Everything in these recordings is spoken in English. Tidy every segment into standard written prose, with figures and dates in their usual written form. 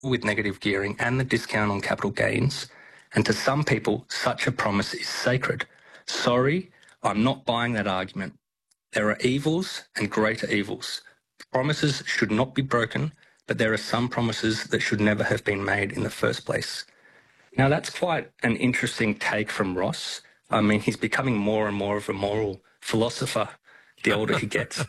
with negative gearing and the discount on capital gains, and to some people, such a promise is sacred. Sorry, I'm not buying that argument. There are evils and greater evils. Promises should not be broken, but there are some promises that should never have been made in the first place. Now, that's quite an interesting take from Ross. I mean, he's becoming more and more of a moral philosopher the older he gets.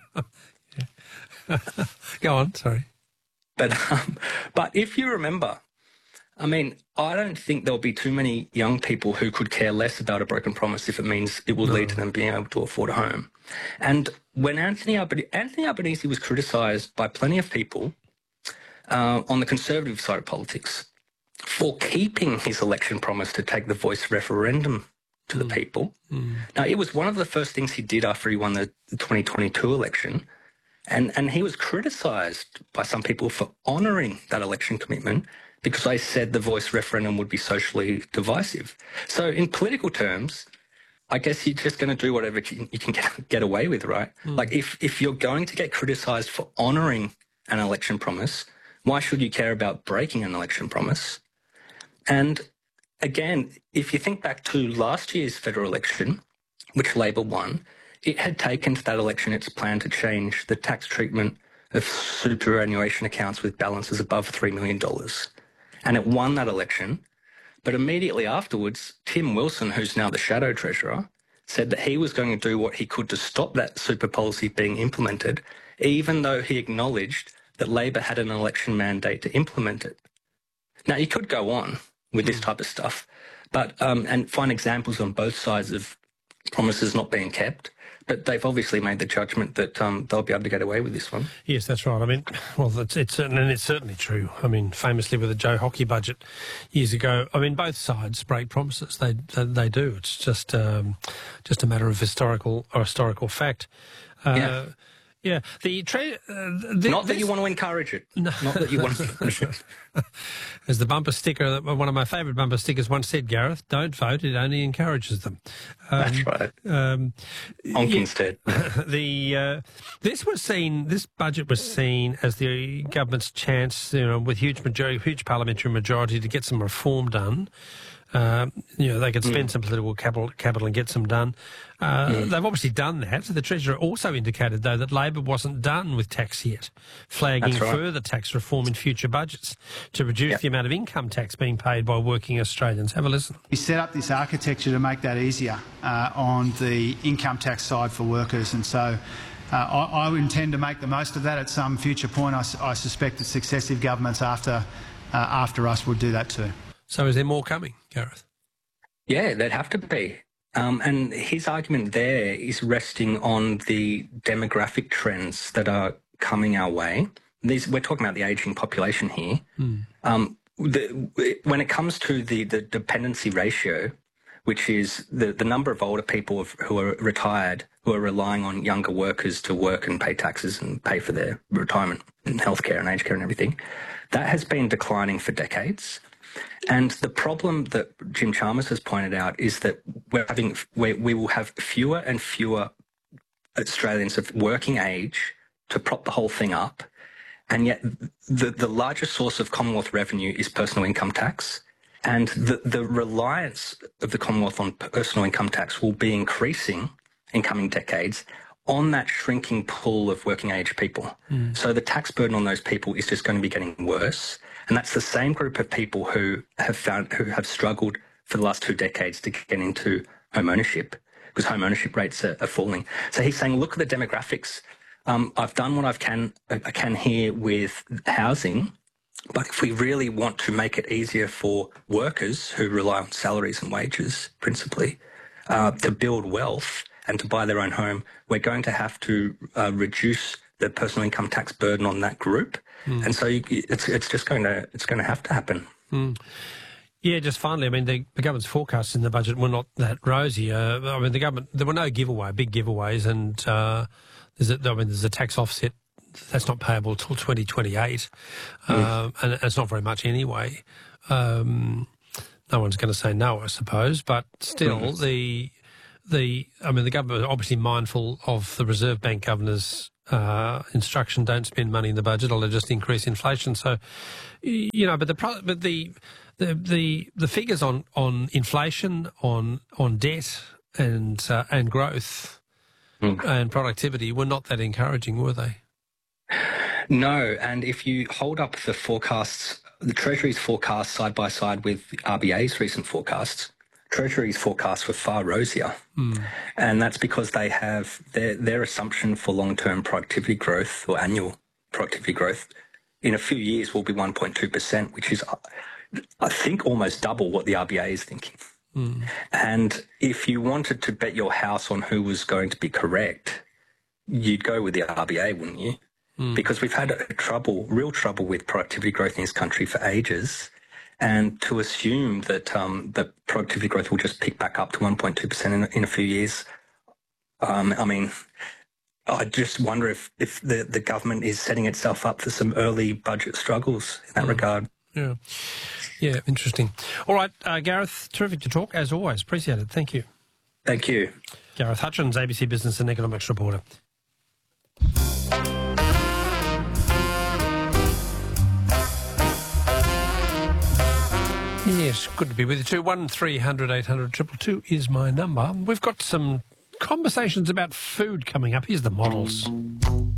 Go on, sorry. But if you remember, I mean, I don't think there'll be too many young people who could care less about a broken promise if it means it will lead to them being able to afford a home. And when Anthony Albanese was criticised by plenty of people on the Conservative side of politics for keeping his election promise to take the voice referendum to the people. Now, it was one of the first things he did after he won the 2022 election. And he was criticised by some people for honouring that election commitment because they said the voice referendum would be socially divisive. So in political terms, I guess you're just going to do whatever you can get away with, right? Like if you're going to get criticised for honouring an election promise, why should you care about breaking an election promise? And again, if you think back to last year's federal election, which Labor won, it had taken to that election its plan to change the tax treatment of superannuation accounts with balances above $3 million. And it won that election. But immediately afterwards, Tim Wilson, who's now the shadow treasurer, said that he was going to do what he could to stop that super policy being implemented, even though he acknowledged that Labor had an election mandate to implement it. Now, you could go on with this type of stuff, but and find examples on both sides of promises not being kept. But they've obviously made the judgment that they'll be able to get away with this one. Yes, that's right. I mean, well, it's certainly true. I mean, famously with the Joe Hockey budget years ago, I mean, both sides break promises. They do. It's just a matter of historical fact. Yeah. Not that you want to encourage it. No. Not that you want to encourage it. As the bumper sticker, one of my favourite bumper stickers once said, Gareth, don't vote, it only encourages them. That's right. Honk instead. This budget was seen as the government's chance, with huge parliamentary majority to get some reform done. They could spend some political capital and get some done. They've obviously done that. The Treasurer also indicated, though, that Labor wasn't done with tax yet, flagging further tax reform in future budgets to reduce the amount of income tax being paid by working Australians. Have a listen. We set up this architecture to make that easier on the income tax side for workers, and so I intend to make the most of that at some future point. I suspect that successive governments after us would do that too. So is there more coming, Gareth? Yeah, there'd have to be. And his argument there is resting on the demographic trends that are coming our way. We're talking about the ageing population here. When it comes to the dependency ratio, which is the number of older people who are retired, who are relying on younger workers to work and pay taxes and pay for their retirement and healthcare and aged care and everything, that has been declining for decades. And the problem that Jim Chalmers has pointed out is that we will have fewer and fewer Australians of working age to prop the whole thing up. And yet the largest source of Commonwealth revenue is personal income tax. And the reliance of the Commonwealth on personal income tax will be increasing in coming decades on that shrinking pool of working age people. So the tax burden on those people is just going to be getting worse. And that's the same group of people who have struggled for the last 2 decades to get into home ownership, because home ownership rates are falling. So he's saying, look at the demographics. I've done what I can here with housing, but if we really want to make it easier for workers who rely on salaries and wages principally to build wealth and to buy their own home, we're going to have to reduce the personal income tax burden on that group. And so it's just going to have to happen. Yeah, just finally, I mean, the government's forecasts in the budget were not that rosy. I mean, there were no big giveaways, and there's a tax offset that's not payable till 2028, and it's not very much anyway. No one's going to say no, I suppose, but still, the government is obviously mindful of the Reserve Bank Governor's instruction, don't spend money in the budget, or they'll just increase inflation. So, but the figures on inflation, on debt, and growth and productivity were not that encouraging, were they? No, and if you hold up the forecasts, the Treasury's forecasts side by side with RBA's recent forecasts, Treasury's forecasts were far rosier. And that's because they have their assumption for long-term productivity growth, or annual productivity growth, in a few years will be 1.2%, which is, I think, almost double what the RBA is thinking. And if you wanted to bet your house on who was going to be correct, you'd go with the RBA, wouldn't you? Because we've had real trouble with productivity growth in this country for ages. And to assume that the productivity growth will just pick back up to 1.2% in a few years, I mean, I just wonder if the government is setting itself up for some early budget struggles in that regard. Yeah, interesting. All right, Gareth, terrific to talk, as always. Appreciate it. Thank you. Thank you. Gareth Hutchins, ABC Business and Economics reporter. Yes, good to be with you too. 1300 800 222 is my number. We've got some conversations about food coming up. Here's the models.